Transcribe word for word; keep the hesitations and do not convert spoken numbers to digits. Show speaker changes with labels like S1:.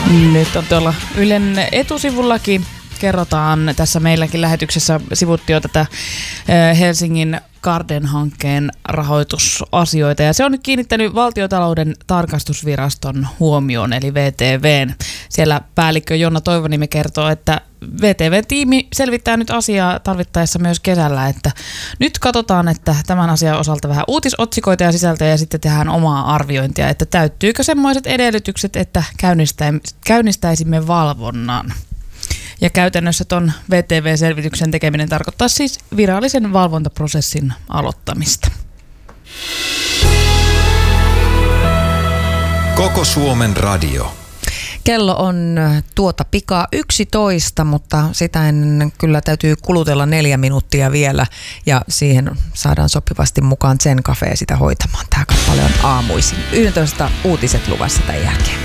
S1: Nyt on tuolla Ylen etusivullakin. Kerrotaan tässä meilläkin lähetyksessä, sivuttiin jo tätä Helsingin Garden-hankkeen rahoitusasioita. Ja se on nyt kiinnittänyt Valtiontalouden tarkastusviraston huomioon, eli V T V:n. Siellä päällikkö Jonna Toivoniemi kertoo, että V T V-tiimi selvittää nyt asiaa tarvittaessa myös kesällä, että nyt katsotaan, että tämän asian osalta vähän uutisotsikoita ja sisältöjä ja sitten tehdään omaa arviointia, että täyttyykö semmoiset edellytykset, että käynnistäisimme valvonnan. Ja käytännössä ton V T V-selvityksen tekeminen tarkoittaa siis virallisen valvontaprosessin aloittamista.
S2: Koko Suomen radio.
S3: Kello on tuota pikaa yksitoista, mutta sitä ennen kyllä täytyy kulutella neljä minuuttia vielä ja siihen saadaan sopivasti mukaan Zen Cafe sitä hoitamaan. Tämä kappale on aamuisin. yksitoista uutiset luvassa tämän jälkeen.